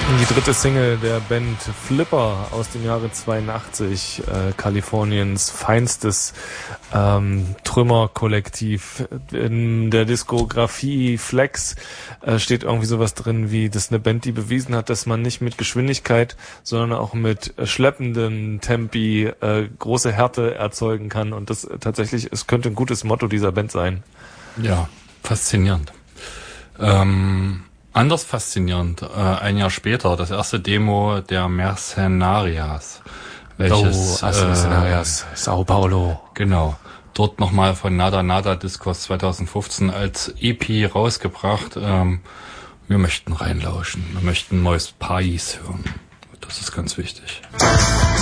Die dritte Single der Band Flipper aus dem Jahre 82, Kaliforniens feinstes Trümmerkollektiv. In der Diskografie Flex steht irgendwie sowas drin wie, das ist eine Band, die bewiesen hat, dass man nicht mit Geschwindigkeit, sondern auch mit schleppenden Tempi große Härte erzeugen kann. Und das tatsächlich, es könnte ein gutes Motto dieser Band sein. Ja, faszinierend. Anders faszinierend, ein Jahr später, das erste Demo der Mercenarias. Welches, Mercenarias, Sao Paulo. Genau. Dort nochmal von Nada Nada Discos 2015 als EP rausgebracht. Wir möchten reinlauschen. Wir möchten Neues Pais hören. Das ist ganz wichtig.